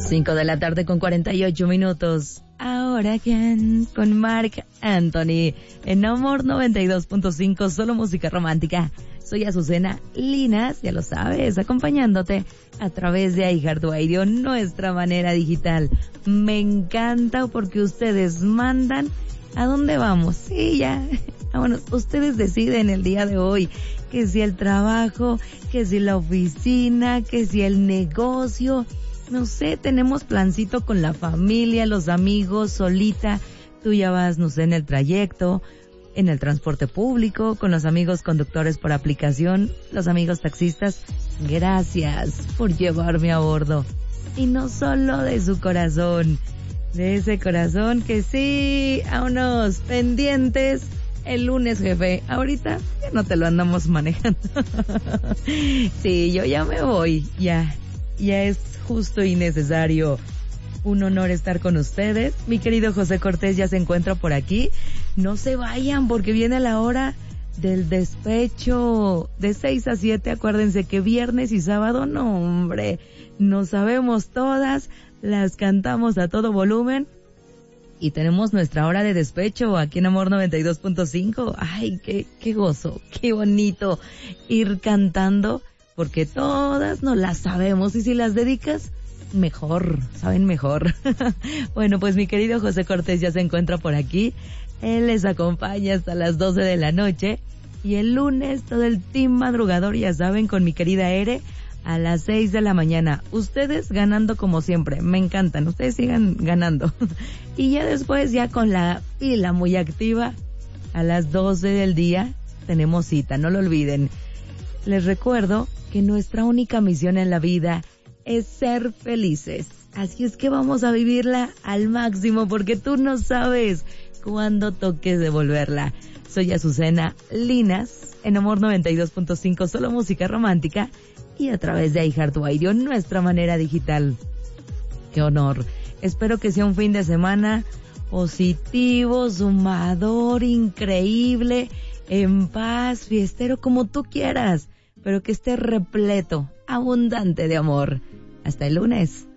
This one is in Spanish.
5 de la tarde con 48 minutos. Ahora quién con Marc Anthony en Amor 92.5, solo música romántica. Soy Azucena Linas, ya lo sabes, acompañándote a través de iHeartRadio, nuestra manera digital. Me encanta porque ustedes mandan a dónde vamos. Sí, ya, vámonos. Ustedes deciden el día de hoy que si el trabajo, que si la oficina, que si el negocio. No sé, tenemos plancito con la familia, los amigos, solita. Tú ya vas, no sé, en el trayecto, en el transporte público, con los amigos conductores por aplicación, los amigos taxistas. Gracias por llevarme a bordo. Y no solo de su corazón, de ese corazón que sí, vámonos, pendientes. El lunes, jefe, ahorita ya no te lo andamos manejando. Sí, yo ya me voy, ya es justo y necesario. Un honor estar con ustedes. Mi querido José Cortés ya se encuentra por aquí. No se vayan porque viene la hora del despecho de 6 a 7. Acuérdense que viernes y sábado, no hombre, no sabemos todas, las cantamos a todo volumen. Y tenemos nuestra hora de despecho aquí en Amor 92.5. Ay, qué gozo, qué bonito ir cantando, porque todas no las sabemos y si las dedicas, mejor, saben mejor. Bueno, pues mi querido José Cortés ya se encuentra por aquí. Él les acompaña hasta las 12 de la noche. Y el lunes todo el team madrugador, ya saben, con mi querida Ere, a las 6 de la mañana. Ustedes ganando como siempre, me encantan, ustedes sigan ganando. Y ya después, ya con la pila muy activa, a las 12 del día tenemos cita, no lo olviden. Les recuerdo que nuestra única misión en la vida es ser felices. Así es que vamos a vivirla al máximo porque tú no sabes cuándo toques devolverla. Soy Azucena Linas en Amor 92.5, solo música romántica y a través de iHeartRadio, nuestra manera digital. ¡Qué honor! Espero que sea un fin de semana positivo, sumador, increíble, en paz, fiestero, como tú quieras, pero que esté repleto, abundante de amor. Hasta el lunes.